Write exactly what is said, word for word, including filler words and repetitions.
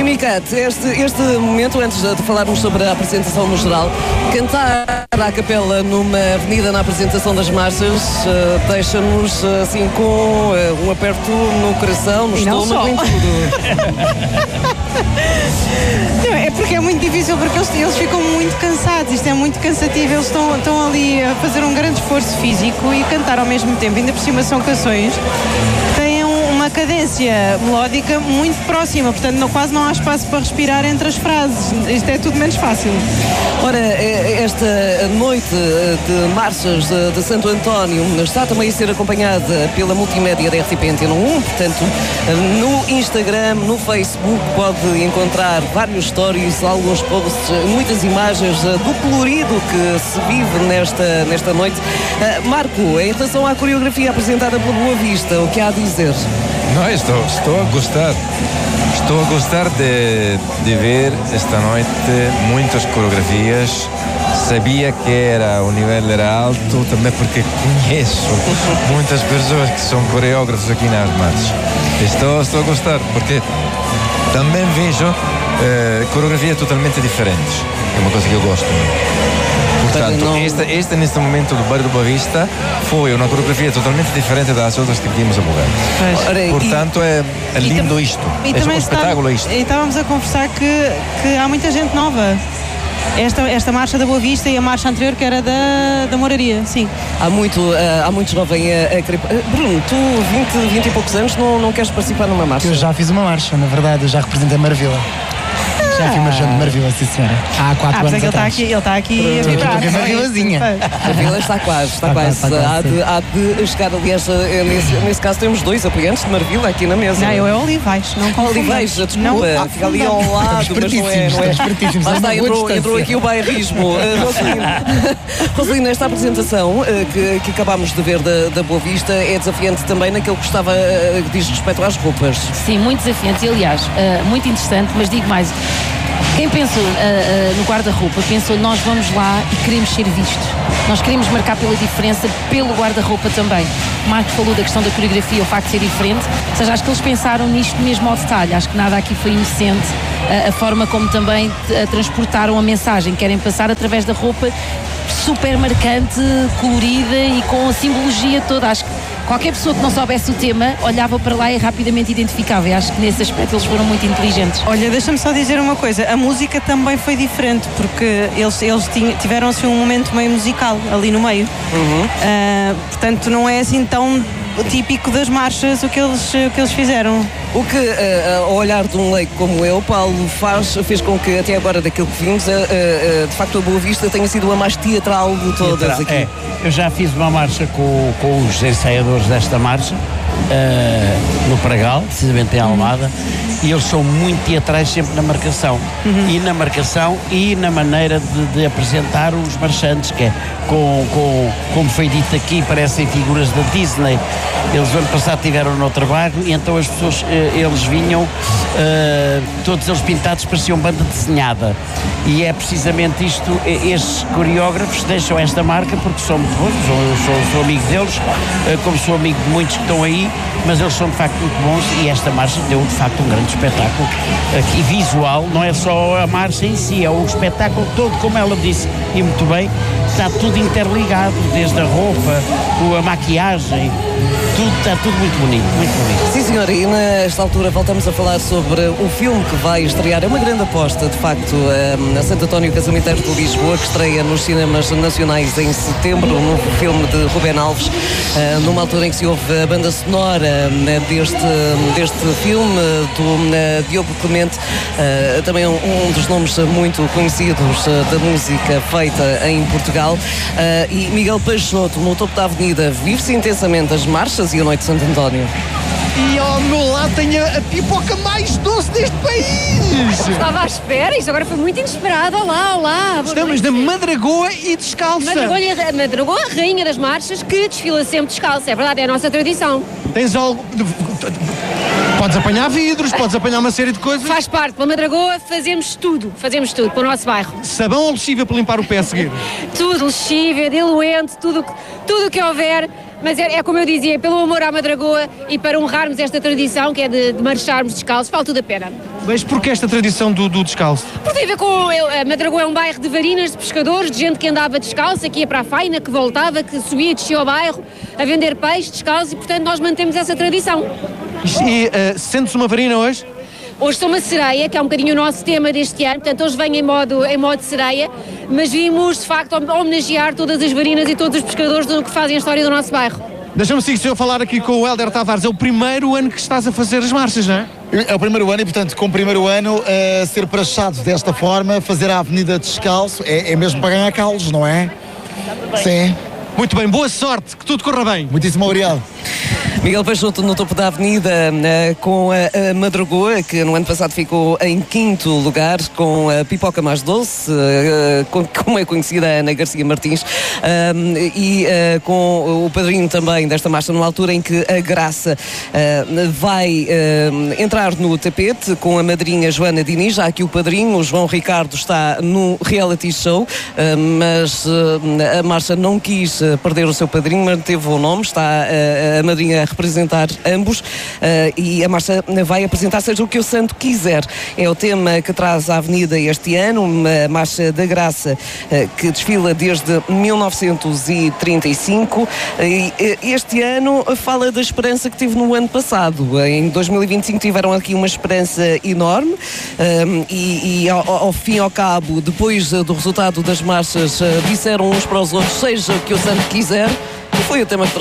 Mimicate, este, este momento, antes de falarmos sobre a apresentação no geral, cantar à capela numa avenida na apresentação das marchas uh, deixa-nos uh, assim com uh, um aperto no coração, no estômago, em tudo. Não, é porque é muito difícil, porque eles, eles ficam muito cansados, isto é muito cansativo, eles estão, estão ali a fazer um grande esforço físico e cantar ao mesmo tempo, ainda por cima são canções que têm uma cadência melódica muito próxima, portanto não, quase não há espaço para respirar entre as frases, isto é tudo menos fácil. Ora, esta noite de marchas de Santo António está também a ser acompanhada pela multimédia da R T P Antena um, portanto no Instagram, no Facebook pode encontrar vários stories, alguns posts, muitas imagens do colorido que se vive nesta, nesta noite. Marco, em relação à coreografia apresentada pela Boa Vista, o que há a dizer? Não, estou, estou a gostar. Estou a gostar de, de ver esta noite muitas coreografias. Sabia que era, o nível era alto, também porque conheço muitas pessoas que são coreógrafos aqui nas marchas. Estou, estou a gostar, porque também vejo uh, coreografias totalmente diferentes. É uma coisa que eu gosto muito. Portanto, não... esta, esta neste momento do Bairro do Boa Vista foi uma coreografia totalmente diferente das outras que vimos a Bugal. Portanto, é, é lindo isto. E é um espetáculo isto. E estávamos a conversar que, que há muita gente nova. Esta, esta marcha da Boa Vista e a marcha anterior que era da, da Moraria, sim. Há, muito, uh, há muitos jovens a, a querer... Uh, Bruno, tu, vinte, vinte e poucos anos, não, não queres participar numa marcha? Eu já fiz uma marcha, na verdade, eu já representei Marvila. Já fui marchando de Marvila, sim senhora. Há quatro ah, anos ele atrás. Está aqui, ele está aqui a vibrar. Estou a Marvilazinha. A Vila está quase, está, está quase. quase, está quase há, de, há de chegar, aliás, nesse, nesse caso temos dois apoiantes de Marvila aqui na mesa. Não, eu é Olivais, não confundam. Olivais, desculpa, não, fica ali ao lado, mas não é. Não é. Lá está, entrou, entrou aqui o bairrismo. Uh, Rosalina, Rosalina, esta apresentação uh, que, que acabámos de ver da, da Boa Vista é desafiante também naquilo que estava, uh, diz respeito às roupas. Sim, muito desafiante e, aliás, uh, muito interessante, mas digo mais. Quem pensou uh, uh, no guarda-roupa pensou, nós vamos lá e queremos ser vistos. Nós queremos marcar pela diferença, pelo guarda-roupa também. O Marco falou da questão da coreografia, o facto de ser diferente. Ou seja, acho que eles pensaram nisto mesmo ao detalhe. Acho que nada aqui foi inocente. Uh, a forma como também uh, transportaram a mensagem que querem passar através da roupa, super marcante, colorida e com a simbologia toda. Acho que qualquer pessoa que não soubesse o tema olhava para lá e rapidamente identificava. E acho que nesse aspecto eles foram muito inteligentes. Olha, deixa-me só dizer uma coisa. A música também foi diferente, porque eles, eles tiveram assim um momento meio musical ali no meio. Uhum. Uh, portanto, não é assim tão típico das marchas o que eles, o que eles fizeram. O que, uh, ao olhar de um leigo como eu, Paulo, faz, fez com que até agora daquilo que vimos, uh, uh, de facto a Boa Vista tenha sido a mais teatral de todas teatral, aqui. É. Eu já fiz uma marcha com, com os ensaiadores desta marcha, uh, no Pragal, precisamente em Almada, uhum. E eles são muito teatrais sempre na marcação. Uhum. E na marcação e na maneira de, de apresentar os marchantes, que é com, com, como foi dito aqui, parecem figuras da Disney. Eles no ano passado tiveram no trabalho e então as pessoas, eles vinham, uh, todos eles pintados, pareciam banda desenhada. E é precisamente isto, estes coreógrafos deixam esta marca porque são muito bons, sou, sou, sou amigo deles, uh, como sou amigo de muitos que estão aí, mas eles são de facto muito bons e esta marcha deu de facto um grande espetáculo aqui visual, não é só a marcha em si, é o espetáculo todo, como ela disse, e muito bem, está tudo interligado, desde a roupa, a maquiagem, tudo, está tudo muito bonito, muito bonito. Sim, senhora, e nesta altura voltamos a falar sobre o filme que vai estrear. É uma grande aposta, de facto, a Santo António Casamenteiro de Lisboa, que estreia nos cinemas nacionais em setembro, um novo filme de Rubén Alves, numa altura em que se ouve a banda sonora deste, deste filme, do Diogo Clemente, também um dos nomes muito conhecidos da música feita em Portugal, e Miguel Peixoto, no topo da avenida, vive-se intensamente as marchas e a noite de Santo António. E ao meu lado tenho a pipoca mais doce deste país! Estava à espera, isto agora foi muito inesperado. Olá, olá! Estamos na Madragoa e descalça. Madragoa, Madragoa, a rainha das marchas, que desfila sempre descalça. É verdade, é a nossa tradição. Tens algo... Podes apanhar vidros, podes apanhar uma série de coisas. Faz parte, pela Madragoa fazemos tudo, fazemos tudo para o nosso bairro. Sabão ou lexívia para limpar o pé a seguir? Tudo, lexívia, diluente, tudo o tudo que houver. mas é, é como eu dizia, pelo amor à Madragoa e para honrarmos esta tradição que é de, de marcharmos descalços, vale tudo a pena. Mas porquê esta tradição do, do descalço? Porque tem a ver com, a Madragoa é um bairro de varinas, de pescadores, de gente que andava descalça, que ia para a faina, que voltava, que subia e descia ao bairro a vender peixe descalço e portanto nós mantemos essa tradição. E uh, sentes uma varina hoje? Hoje sou uma sereia, que é um bocadinho o nosso tema deste ano, portanto hoje venho em modo, em modo sereia, mas vimos de facto homenagear todas as varinas e todos os pescadores do que fazem a história do nosso bairro. Deixa-me sim, se eu falar aqui com o Hélder Tavares, é o primeiro ano que estás a fazer as marchas, não é? É o primeiro ano e, portanto, com o primeiro ano, uh, ser prachado desta forma, fazer a avenida descalço, é, é mesmo para ganhar calos, não é? Sim. Muito bem, boa sorte, que tudo corra bem. Muitíssimo obrigado. Miguel Peixoto no topo da avenida uh, com a, a Madragoa, que no ano passado ficou em quinto lugar, com a pipoca mais doce, uh, com, como é conhecida a Ana Garcia Martins, uh, e uh, com o padrinho também desta marcha, numa altura em que a Graça uh, vai uh, entrar no tapete com a madrinha Joana Diniz. Já aqui o padrinho, o João Ricardo, está no reality show, uh, mas uh, a marcha não quis perder o seu padrinho, manteve o nome, está uh, a madrinha a representar ambos uh, e a marcha vai apresentar Seja o que o Santo quiser. É o tema que traz a avenida este ano, uma marcha da Graça uh, que desfila desde mil novecentos e trinta e cinco e uh, este ano fala da esperança que teve no ano passado. Em dois mil e vinte e cinco tiveram aqui uma esperança enorme um, e, e ao, ao fim e ao cabo, depois uh, do resultado das marchas, uh, disseram uns para os outros, seja o que o Santo quiser, e foi o tema que